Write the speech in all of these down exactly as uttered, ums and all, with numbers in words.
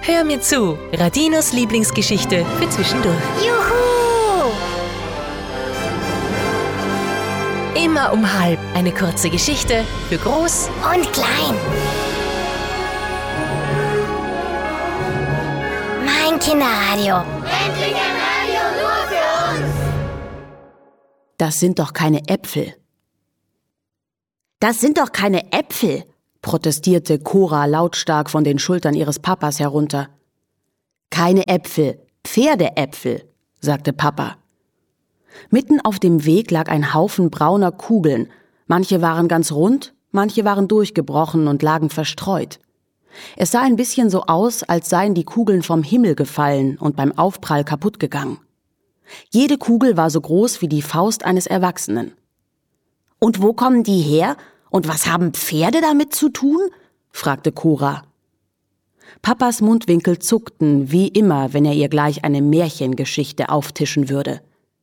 Hör mir zu, Radinos Lieblingsgeschichte für zwischendurch. Juhu! Immer um halb eine kurze Geschichte für groß Und klein. Mein Kinderradio. Endlich ein Radio nur für uns! Das sind doch keine Äpfel. Das sind doch keine Äpfel, protestierte Cora lautstark von den Schultern ihres Papas herunter. Keine Äpfel, Pferdeäpfel, sagte Papa. Mitten auf dem Weg lag ein Haufen brauner Kugeln. Manche waren ganz rund, manche waren durchgebrochen und lagen verstreut. Es sah ein bisschen so aus, als seien die Kugeln vom Himmel gefallen und beim Aufprall kaputt gegangen. Jede Kugel war so groß wie die Faust eines Erwachsenen. Und wo kommen die her? Und was haben Pferde damit zu tun? fragte Cora. Papas Mundwinkel zuckten, wie immer, wenn er ihr gleich eine Märchengeschichte auftischen würde.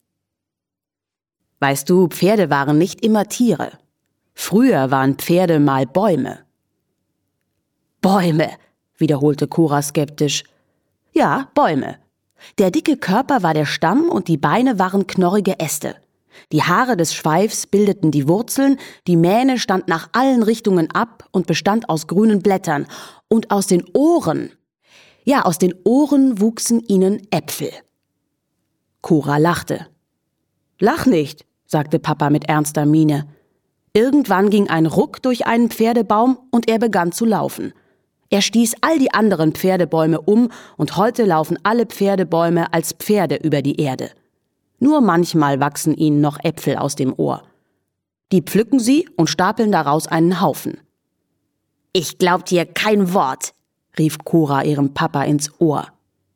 Weißt du, Pferde waren nicht immer Tiere. Früher waren Pferde mal Bäume. Bäume, wiederholte Cora skeptisch. Ja, Bäume. Der dicke Körper war der Stamm und die Beine waren knorrige Äste. Die Haare des Schweifs bildeten die Wurzeln, die Mähne stand nach allen Richtungen ab und bestand aus grünen Blättern. Und aus den Ohren, ja, aus den Ohren wuchsen ihnen Äpfel. Cora lachte. Lach nicht, sagte Papa mit ernster Miene. Irgendwann ging ein Ruck durch einen Pferdebaum und er begann zu laufen. Er stieß all die anderen Pferdebäume um und heute laufen alle Pferdebäume als Pferde über die Erde. Nur manchmal wachsen ihnen noch Äpfel aus dem Ohr. Die pflücken sie und stapeln daraus einen Haufen. Ich glaub dir kein Wort, rief Cora ihrem Papa ins Ohr.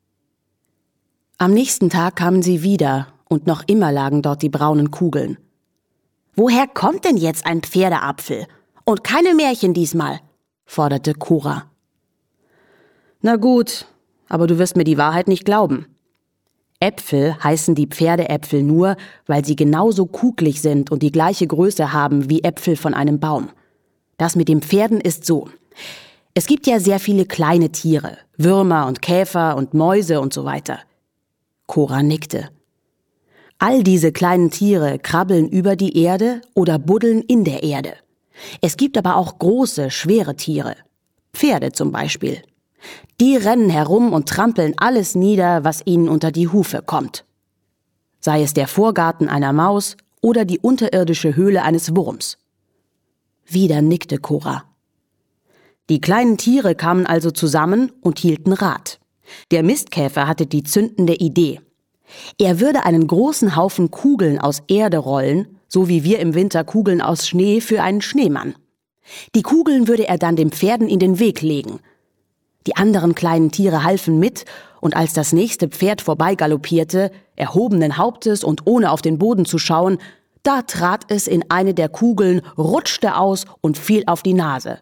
Am nächsten Tag kamen sie wieder und noch immer lagen dort die braunen Kugeln. Woher kommt denn jetzt ein Pferdeapfel? Und keine Märchen diesmal, forderte Cora. Na gut, aber du wirst mir die Wahrheit nicht glauben. Äpfel heißen die Pferdeäpfel nur, weil sie genauso kugelig sind und die gleiche Größe haben wie Äpfel von einem Baum. Das mit den Pferden ist so. Es gibt ja sehr viele kleine Tiere, Würmer und Käfer und Mäuse und so weiter. Cora nickte. All diese kleinen Tiere krabbeln über die Erde oder buddeln in der Erde. Es gibt aber auch große, schwere Tiere. Pferde zum Beispiel. Die rennen herum und trampeln alles nieder, was ihnen unter die Hufe kommt. Sei es der Vorgarten einer Maus oder die unterirdische Höhle eines Wurms. Wieder nickte Cora. Die kleinen Tiere kamen also zusammen und hielten Rat. Der Mistkäfer hatte die zündende Idee. Er würde einen großen Haufen Kugeln aus Erde rollen, so wie wir im Winter Kugeln aus Schnee für einen Schneemann. Die Kugeln würde er dann den Pferden in den Weg legen. Die anderen kleinen Tiere halfen mit, und als das nächste Pferd vorbeigaloppierte, erhobenen Hauptes und ohne auf den Boden zu schauen, da trat es in eine der Kugeln, rutschte aus und fiel auf die Nase.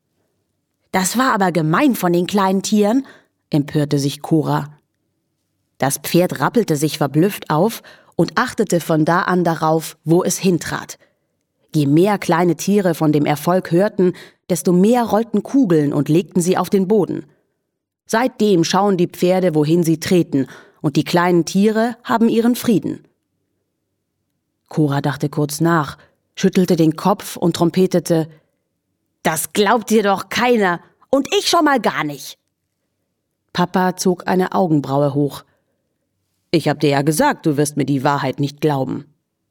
Das war aber gemein von den kleinen Tieren, empörte sich Cora. Das Pferd rappelte sich verblüfft auf und achtete von da an darauf, wo es hintrat. Je mehr kleine Tiere von dem Erfolg hörten, desto mehr rollten Kugeln und legten sie auf den Boden. Seitdem schauen die Pferde, wohin sie treten, und die kleinen Tiere haben ihren Frieden. Cora dachte kurz nach, schüttelte den Kopf und trompetete: Das glaubt dir doch keiner, und ich schon mal gar nicht. Papa zog eine Augenbraue hoch. Ich hab dir ja gesagt, du wirst mir die Wahrheit nicht glauben.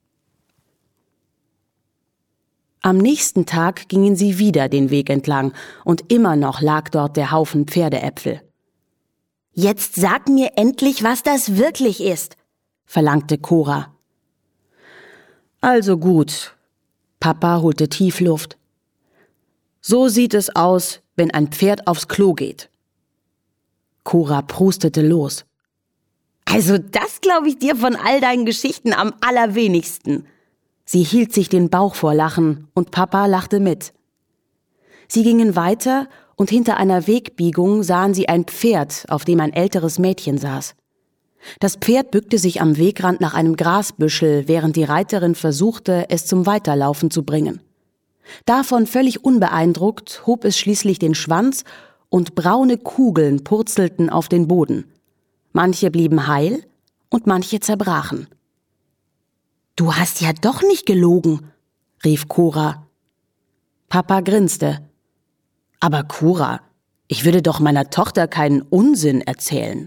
Am nächsten Tag gingen sie wieder den Weg entlang, und immer noch lag dort der Haufen Pferdeäpfel. Jetzt sag mir endlich, was das wirklich ist, verlangte Cora. Also gut. Papa holte tief Luft. So sieht es aus, wenn ein Pferd aufs Klo geht. Cora prustete los. Also das glaube ich dir von all deinen Geschichten am allerwenigsten. Sie hielt sich den Bauch vor Lachen und Papa lachte mit. Sie gingen weiter und hinter einer Wegbiegung sahen sie ein Pferd, auf dem ein älteres Mädchen saß. Das Pferd bückte sich am Wegrand nach einem Grasbüschel, während die Reiterin versuchte, es zum Weiterlaufen zu bringen. Davon völlig unbeeindruckt hob es schließlich den Schwanz und braune Kugeln purzelten auf den Boden. Manche blieben heil und manche zerbrachen. »Du hast ja doch nicht gelogen«, rief Cora. Papa grinste. »Aber Cora, ich würde doch meiner Tochter keinen Unsinn erzählen.«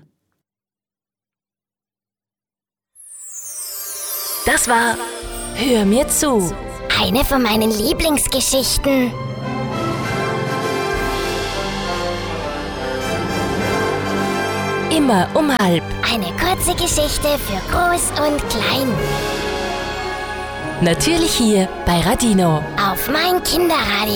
Das war Hör mir zu. Eine von meinen Lieblingsgeschichten. Immer um halb. Eine kurze Geschichte für Groß und Klein. Natürlich hier bei Radino. Auf mein Kinderradio.